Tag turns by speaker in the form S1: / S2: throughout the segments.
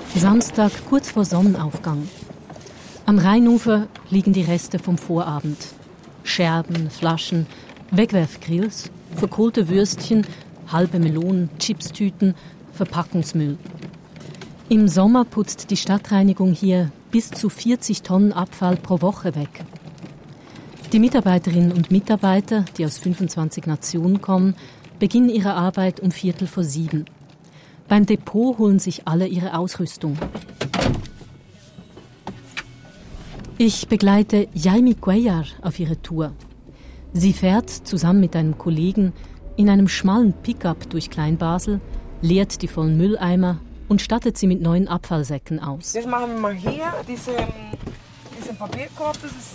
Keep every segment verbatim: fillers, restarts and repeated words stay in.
S1: Samstag, kurz vor Sonnenaufgang. Am Rheinufer liegen die Reste vom Vorabend. Scherben, Flaschen, Wegwerfgrills, verkohlte Würstchen, halbe Melonen, Chipstüten, Verpackungsmüll. Im Sommer putzt die Stadtreinigung hier bis zu vierzig Tonnen Abfall pro Woche weg. Die Mitarbeiterinnen und Mitarbeiter, die aus fünfundzwanzig Nationen kommen, beginnen ihre Arbeit um Viertel vor sieben. Beim Depot holen sich alle ihre Ausrüstung. Ich begleite Jaime Cuellar auf ihre Tour. Sie fährt zusammen mit einem Kollegen in einem schmalen Pickup durch Kleinbasel, leert die vollen Mülleimer und stattet sie mit neuen Abfallsäcken aus.
S2: Jetzt machen wir mal hier diesen, diesen Papierkorb. Das ist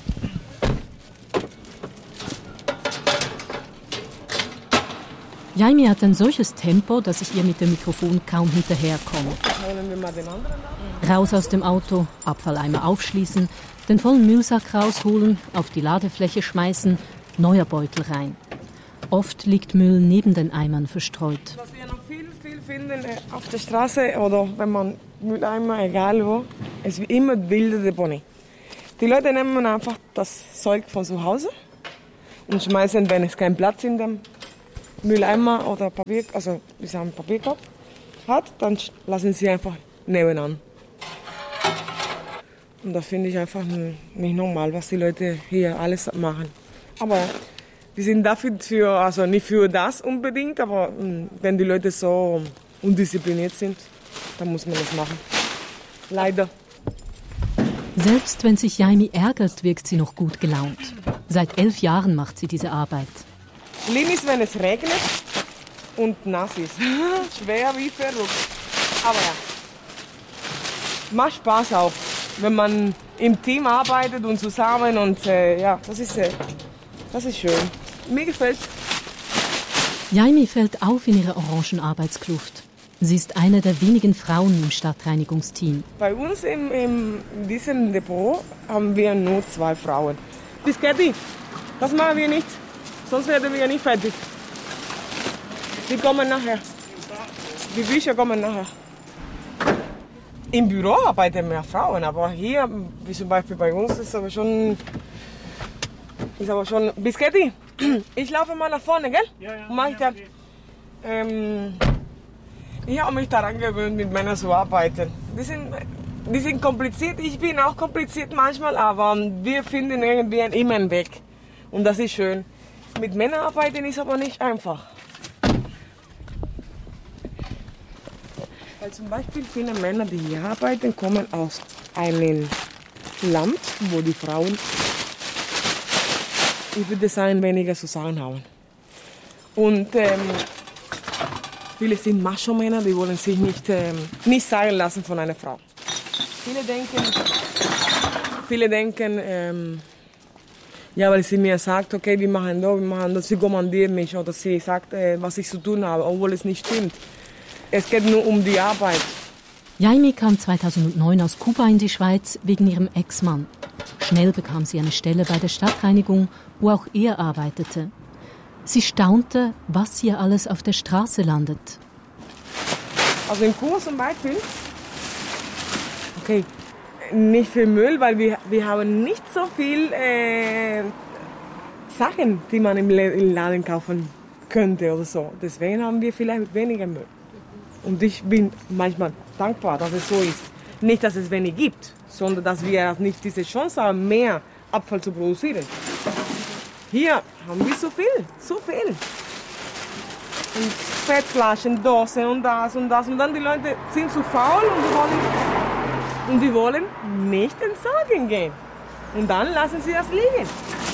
S1: Jaime hat ein solches Tempo, dass ich ihr mit dem Mikrofon kaum hinterherkomme.
S2: Wir mal den anderen nach.
S1: Raus aus dem Auto, Abfalleimer aufschließen, den vollen Müllsack rausholen, auf die Ladefläche schmeißen, neuer Beutel rein. Oft liegt Müll neben den Eimern verstreut.
S2: Was wir noch viel, viel finden auf der Straße oder wenn man Mülleimer, egal wo, ist wie immer wilde Deponie. Die Leute nehmen einfach das Zeug von zu Hause und schmeißen, wenn es keinen Platz in dem Mülleimer oder Papier, also wir sagen Papierkorb hat, dann lassen sie einfach nebenan. Und das finde ich einfach nicht normal, was die Leute hier alles machen. Aber wir sind dafür, für, also nicht für das unbedingt, aber wenn die Leute so undiszipliniert sind, dann muss man das machen. Leider.
S1: Selbst wenn sich Jaime ärgert, wirkt sie noch gut gelaunt. Seit elf Jahren macht sie diese Arbeit.
S2: Schlimm ist, wenn es regnet und nass ist. Schwer wie verrückt. Aber ja, macht Spaß auch, wenn man im Team arbeitet und zusammen. Und äh, ja, das ist, äh, das ist schön. Mir gefällt.
S1: Jaime fällt auf in ihrer orangen Arbeitskluft. Sie ist eine der wenigen Frauen im Stadtreinigungsteam.
S2: Bei uns im, im, in diesem Depot haben wir nur zwei Frauen. Biscotti, das machen wir nicht. Sonst werden wir nicht fertig. Die kommen nachher. Die Bücher kommen nachher. Im Büro arbeiten mehr Frauen, aber hier, wie zum Beispiel bei uns, ist aber schon, ist aber schon Biscotti. Ich laufe mal nach vorne, gell?
S3: Ja, ja.
S2: Mach ich, das. Ähm, ich habe mich daran gewöhnt, mit Männern zu arbeiten. Die sind, die sind kompliziert, ich bin auch kompliziert manchmal, aber wir finden irgendwie immer einen Weg. Und das ist schön. Mit Männern arbeiten ist aber nicht einfach. Weil zum Beispiel viele Männer, die hier arbeiten, kommen aus einem Land, wo die Frauen, ich würde sagen, weniger zu sagen haben. Und ähm, viele sind Macho-Männer, die wollen sich nicht, ähm, nicht sagen lassen von einer Frau. Viele denken, viele denken, ähm, ja, weil sie mir sagt, okay, wir machen das, wir machen das, sie kommandiert mich oder sie sagt, äh, was ich zu tun habe, obwohl es nicht stimmt. Es geht nur um die Arbeit.
S1: Jaime kam zweitausendneun aus Kuba in die Schweiz wegen ihrem Ex-Mann. Schnell bekam sie eine Stelle bei der Stadtreinigung, wo auch er arbeitete. Sie staunte, was hier alles auf der Straße landet.
S2: Also in Kuba zum Beispiel, okay, nicht viel Müll, weil wir, wir haben nicht so viel äh, Sachen, die man im Laden kaufen könnte oder so. Deswegen haben wir vielleicht weniger Müll. Und ich bin manchmal dankbar, dass es so ist. Nicht, dass es wenig gibt, sondern dass wir nicht diese Chance haben, mehr Abfall zu produzieren. Hier haben wir so viel, so viel. Und Fettflaschen, Dosen und das und das. Und dann die Leute sind zu faul und die wollen, und die wollen nicht entsorgen gehen. Und dann lassen sie das liegen.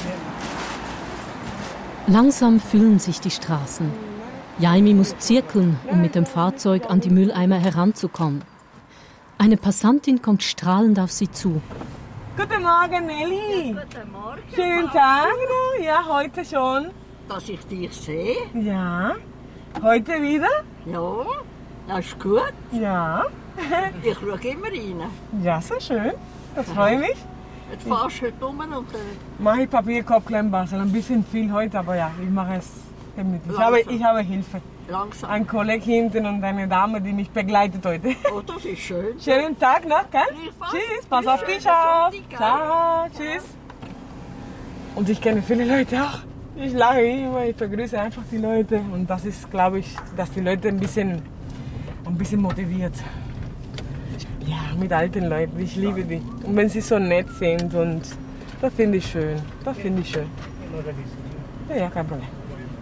S1: Langsam füllen sich die Straßen. Jaime muss zirkeln, um mit dem Fahrzeug an die Mülleimer heranzukommen. Eine Passantin kommt strahlend auf sie zu.
S2: Guten Morgen, Nelly.
S4: Ja, guten Morgen.
S2: Schönen Tag noch. Ja, heute schon.
S4: Dass ich dich sehe.
S2: Ja. Heute wieder?
S4: Ja, das ist gut.
S2: Ja.
S4: Ich schaue immer rein.
S2: Ja, so schön. Das freut mich.
S4: Jetzt fahrst du heute rum und äh,
S2: Mache ich Papierkorb Kleinbasel. Ein bisschen viel heute, aber ja, ich mache es gemütlich. Ich habe, ich habe Hilfe.
S4: Langsam.
S2: Ein Kollege hinten und eine Dame, die mich begleitet heute.
S4: Oh, das ist schön.
S2: Schönen Tag noch, gell?
S4: Gleichfalls.
S2: Tschüss, pass auf dich
S4: Schönen
S2: auf.
S4: Sonntag, gell?
S2: Ciao, tschüss. Und ich kenne viele Leute auch. Ich lache immer, ich begrüße einfach die Leute. Und das ist, glaube ich, dass die Leute ein bisschen, ein bisschen motiviert. Ja, mit alten Leuten, ich liebe die. Und wenn sie so nett sind, und das finde ich schön. Das finde ich schön. Ja, ja, kein Problem.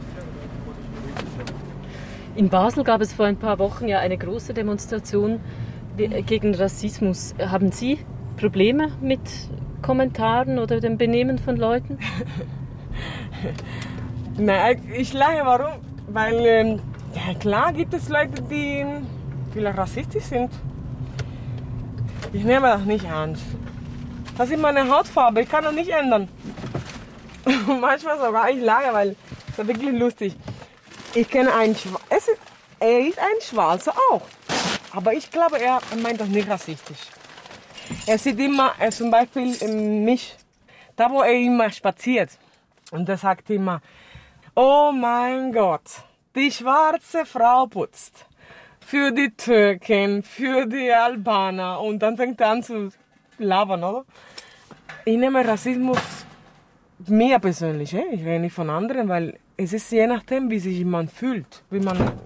S1: In Basel gab es vor ein paar Wochen ja eine große Demonstration gegen Rassismus. Haben Sie Probleme mit Kommentaren oder dem Benehmen von Leuten?
S2: Nein, ich lache, warum? Weil, ähm, ja klar gibt es Leute, die vielleicht rassistisch sind. Ich nehme das nicht ernst. Das ist meine Hautfarbe, ich kann das nicht ändern. Und manchmal sogar ich lache, weil das ist wirklich lustig. Ich kenne einen Schwarzen, er ist ein Schwarzer auch. Aber ich glaube, er meint das nicht rassistisch. Er sieht immer, er zum Beispiel mich, da wo er immer spaziert. Und er sagt immer, oh mein Gott, die schwarze Frau putzt. Für die Türken, für die Albaner. Und dann fängt er an zu labern, oder? Ich nehme Rassismus mir persönlich, ich rede nicht von anderen, weil es ist je nachdem, wie sich jemand fühlt, wie man